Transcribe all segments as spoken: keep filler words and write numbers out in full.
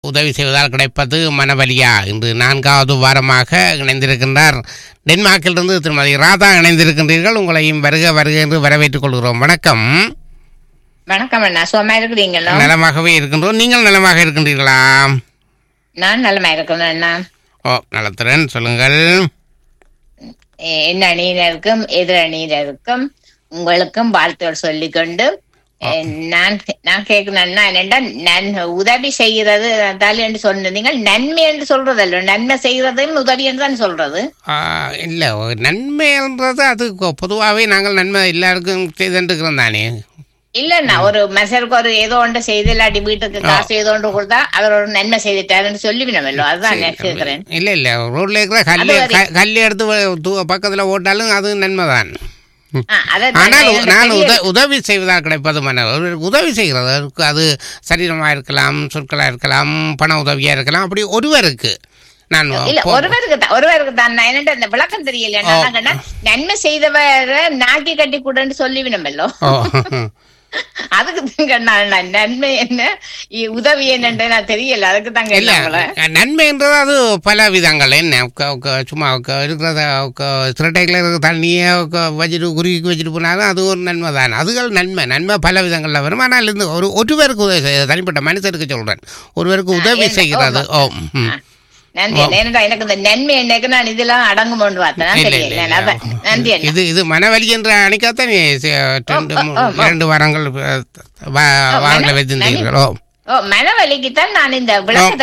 உதவி செய்வதால் கிடைப்பது மனவலியா இன்று நான்காவது வாரமாக இணைந்திருக்கின்றார் டென்மார்க்கிலிருந்து திருமதி ராதா இணைந்திருக்கின்றீர்கள். உங்களையும் வருக வருக என்று வரவேற்றுக் கொள்கிறோம். வணக்கம். வணக்கம் அண்ணா, சும்மா இருக்கிறீங்களா? நலமாகவே இருக்கின்றோம். நீங்கள் நலமாக இருக்கின்றீர்களா? நான் நலமா இருக்கிறேன் அண்ணா. ஓ, நலத்துடன் சொல்லுங்கள். என் அணியினருக்கும் எதிர் அணியினருக்கும் உங்களுக்கும் வாழ்த்துகள் சொல்லிக்கொண்டு நான் நான் கேட்கணும்னா என்னென்னா, நன் உதவி செய்கிறது என்று சொன்னீங்க, நன்மை என்று சொல்றது அல்ல, நன்மை செய்யறதுன்னு உதவி என்று தான் சொல்றது இல்லை. நன்மைன்றது அது பொதுவாகவே நாங்கள் நன்மை எல்லாருக்கும் செய்துருக்கிறோம் தானே. இல்லண்ணா, ஒரு மனுஷருக்கு ஒரு ஏதோ ஒன்று செய்து இல்லாட்டி வீட்டுக்கு காசு ஏதோ ஒன்று கொடுத்தா அவர் ஒரு நன்மை செய்துட்டாருன்னு சொல்லிவிடமല്ലോ. அதுதான் கேட்கிறேன். இல்ல இல்ல ரோட்ல இருக்கிற கல்லு கல்லு எடுத்து பக்கத்துல ஓட்டாலும் அது நன்மைதான். ஆனால் நான் உத உதவி செய்வதாக கிடைப்பது மன உதவி செய்கிறது அது சரீரமா இருக்கலாம், சொற்களா இருக்கலாம், பண உதவியா இருக்கலாம். அப்படி ஒருவருக்கு நான் ஒருவருக்கு ஒருவருக்கு தான் என்னட்டு அந்த விளக்கம் தெரியல. நன்மை செய்தவரை நாக்கி கட்டி கூடன்னு சொல்லிவிடமല്ലോ. அதுக்கு தாங்க நன்மை என்ன உதவி என்னன்னு நான் தெரியல. அதுக்கு தாங்க இல்ல நன்மைன்றது அது பல விதங்கள். என்ன சும்மா இருக்கிறத சிரட்டைகளை இருக்கிற தண்ணியை வச்சுட்டு குறுக்கி வச்சுட்டு போனாலும் அது ஒரு நன்மை தான். அதுகள் நன்மை நன்மை பல விதங்களில் வரும். ஆனால் இருந்து ஒரு ஒருவருக்கு உதவி செய்ய தனிப்பட்ட மனுஷருக்கு சொல்றேன், ஒருவருக்கு உதவி செய்கிறது. ஓ நன்றி. எனக்கு இந்த நன்மை என்னைக்கு நான் இதெல்லாம் அடங்கும் நன்றி. இது இது மனவலி என்ற அணிக்காத்தான் இரண்டு வாரங்கள் வாரங்களை வைத்திருந்தீர்களோ? மனவலிக்குத்தான் நான் இந்த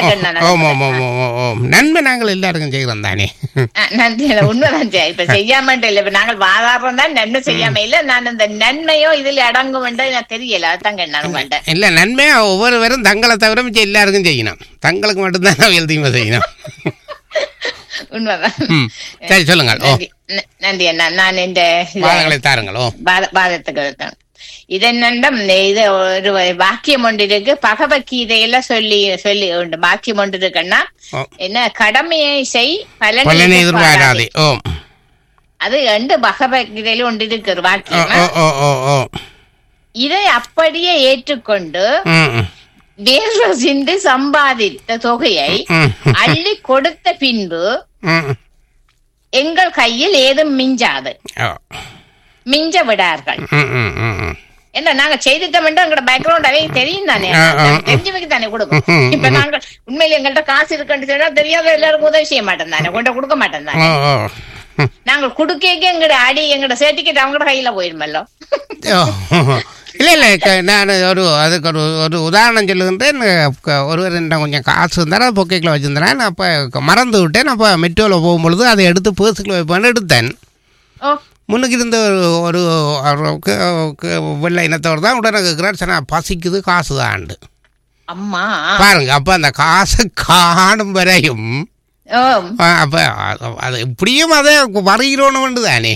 நன்மை நாங்கள் எல்லாருக்கும் செய்கிறோம் தானே. நன்றி. உண்மைதான். இப்ப செய்யாம இல்ல, இப்ப நாங்கள் வாதாடுறோம் தான், நன்மை செய்யாம இல்ல. நான் இந்த நன்மையோ இதுல அடங்கும் எனக்கு தெரியல. அதுதாங்க இல்ல, நன்மையா ஒவ்வொருவரும் தங்களை தவிர மிச்சம் எல்லாருக்கும் செய்யணும். தங்களுக்கு மட்டும்தான் எழுதியுமா செய்யணும். உண்மைதான். சரி, சொல்லுங்கள். நன்றி அண்ணா. நான் இந்த வாதங்களை தாருங்களோ. வாதத்துக்கு இருக்கேன். இதென்னம் இது ஒரு வாக்கியம் ஒன்று இருக்கு, பகவத்கீதையில சொல்லி சொல்லி உண்டு வாக்கியம் ஒன்று இருக்குன்னா என்ன, கடமையை செய் பலனை எதிர்பாராதே. அது ரெண்டு பகவத்கீதையில ஒன்று இருக்கு ஒரு வாக்கியம். இதை அப்படியே ஏற்றுக்கொண்டு வேர்வை சிந்து சம்பாதித்த தொகையை அள்ளி கொடுத்த பின்பு எங்கள் கையில் ஏதும் மிஞ்சாது, மிஞ்ச விடார்கள். என்ன நாங்க செய்துட்டோம் எங்களோட பேக்ரவுண்ட் அவை தெரியும் தானே, தெரிஞ்சவங்க தானே கொடுக்கும். இப்ப நாங்க உண்மையில எங்கள்கிட்ட காசு இருக்குன்னு சொன்னா தெரியாத எல்லாருக்கும் உதவி செய்ய மாட்டோம் தானே, கொண்ட கொடுக்க மாட்டோம் தானே. நாங்கள் குடுக்க எங்கட அடி எங்கட சர்டிபிகேட் அவங்களோட கையில போயிருமல்லோ. இல்லை இல்லை, நான் ஒரு அதுக்கு ஒரு ஒரு உதாரணம் சொல்லுகின்றேன். ஒருவர் என்ன கொஞ்சம் காசு இருந்தார், அது பொக்கைக்கில் வச்சுருந்தேன். அப்போ மறந்து விட்டேன். அப்போ மெட்ரோவில் போகும்பொழுது அதை எடுத்து பேர்ஸுக்குள்ள வைப்பான்னு எடுத்தேன். முன்னுக்கு இருந்த ஒரு வெள்ளை இனத்தவர் தான் உடனே கேட்குறாரு, சரி பசிக்குது காசு தான்ண்டு. அம்மா பாருங்க, அப்போ அந்த காசை காணும் வரையும் அப்போ அது இப்படியும் அதை வருகிறோன்னு தானே.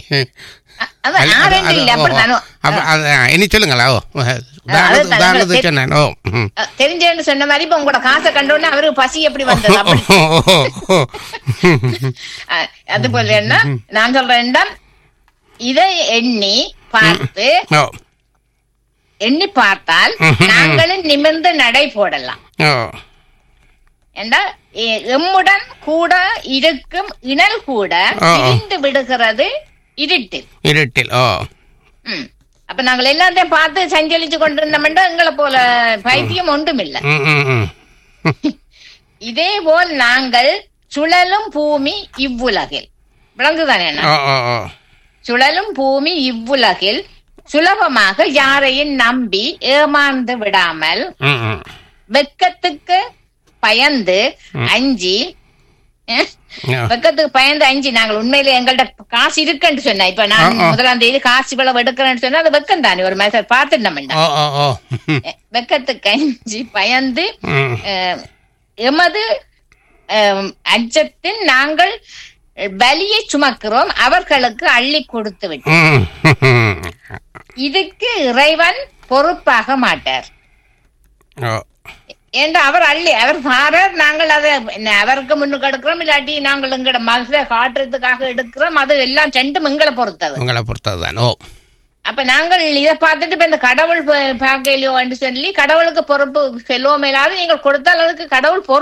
என்ன சொல்லுங்களா? உதாரணத்துக்கு சொன்னேன். ஓ தெரிஞ்சு சொன்ன மாதிரி இப்ப உங்களோட காசை கண்டோன்னு அவருக்கு பசி எப்படி வந்தது? அது போல என்ன நான் சொல்றேன், இதை எண்ணி பார்த்து எண்ணி பார்த்தால் நாங்களும் நிமிர்ந்து நடை போடலாம். என்றால் எம்முடன் கூட இருக்கும் இணல் கூட இருந்து விடுகிறது இருட்டில் இருட்டில் ஓ ம் அப்ப நாங்கள் எல்லாத்தையும் பார்த்து சஞ்சலிச்சு கொண்டிருந்தோம்னா எங்களை போல பைத்தியம் ஒன்றும் இல்லை. இதே போல் நாங்கள் சுழலும் பூமி இவ்வுலகில் விளங்குதானே, சுழலும் பூமி இவ்வுலகில் சுலபமாக யாரையும் நம்பி ஏமாந்து விடாமல் வெட்கத்துக்கு பயந்து அஞ்சி வெக்கத்துக்கு பயந்து அஞ்சு நாங்கள் உண்மையில எங்கள்கிட்ட காசு இருக்குன்னு சொன்னா, இப்ப நான் முதலாம் தேதி காசு இவ்வளவு எடுக்கிறேன்னு சொன்னா அது வெக்கம் தானே, ஒரு மனுஷன் பார்த்துட்டோம்டா. வெக்கத்துக்கு அஞ்சு பயந்து எமது அச்சத்தில் நாங்கள் பலியை சுமக்கிறோம், அவர்களுக்கு அள்ளி கொடுத்து விட்டோம். இதுக்கு இறைவன் பொறுப்பாக மாட்டார். என்று அவர் அள்ளி அவர் மாறார், நாங்கள் அதை அவருக்கு முன்னுக்கு எடுக்கிறோம், இல்லாட்டி நாங்கள் எங்களோட மனசை காட்டுறதுக்காக எடுக்கிறோம். அது எல்லாம் செண்டும் எங்களை பொறுத்தது, உங்களை பொறுத்ததுதான். ஓ அப்ப நாங்கள் இதை பார்த்துட்டு இப்ப இந்த கடவுள் பார்க்கலையோ என்று சொல்லி கடவுளுக்கு பொறுப்பு செல்வோம் மேலாவது நீங்கள் கொடுத்தால் அதுக்கு கடவுள் பொறுப்பு